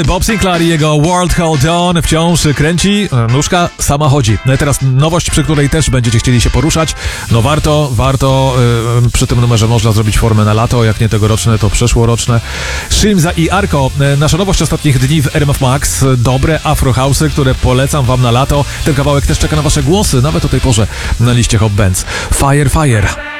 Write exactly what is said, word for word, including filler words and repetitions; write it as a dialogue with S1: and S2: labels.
S1: Bob Sinclair i jego World Hold On wciąż kręci, nóżka sama chodzi. Teraz nowość, przy której też będziecie chcieli się poruszać. No warto, warto, yy, przy tym numerze można zrobić formę na lato, jak nie tegoroczne, to przeszłoroczne. Shimza i Arko, yy, nasza nowość ostatnich dni w R M F Max. Dobre afro house'y, które polecam wam na lato. Ten kawałek też czeka na wasze głosy, nawet o tej porze na liście Hot Bands. Fire, Fire.